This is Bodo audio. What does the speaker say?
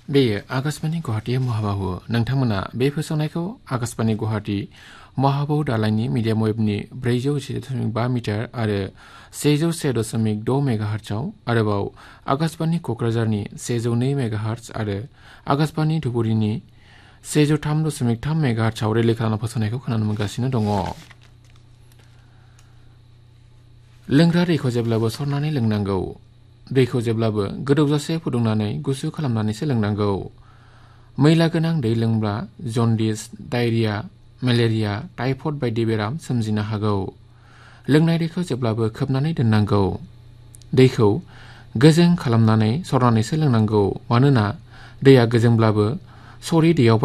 बेयो आकाशबाणी गुवाहाटी महाबाहु नोंथांमोना बे फोसावनायखौ आकाशबाणी गुवाहाटी महाबाहु दालायनि मिडियाम वेबनि 400.5 मिटार आरो 101.6 मेगाहार्ट्जआव आरोबाव आकाशबाणी क'क्राझारनि 102 मेगाहार्ट्ज आरो आकाशबाणी धुबुरीनि 103.3 मेगाहार्ट्जआव रिले खालामना फोसावनायखौ खोनानो मोनगासिनो दङ। लोंग्रा दैखौ जेब्लाबो सरनानै लोंनांगौ। दैखौ जेब्लाबो गोदौजासे फुदुंनानै गुसु खालामनानैसो लोंनांगौ। मैला गोनां दै लोंब्ला जन्दिस, डायरिया, मेलेरिया, टाइफयड बायदि बेराम सोमजिनो हागौ। लोंनाय दैखौ जेब्लाबो खोबनानै दोननांगौ। दैखौ गोजों खालामनानै सरनानैसो लोंनांगौ मानोना दैया गोजोंब्लाबो सरि दैयाव